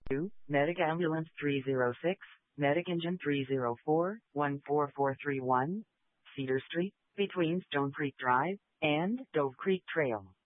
2, Medic Ambulance 306, Medic Engine 304, 14431, Cedar Street, between Stone Creek Drive and Dove Creek Trail.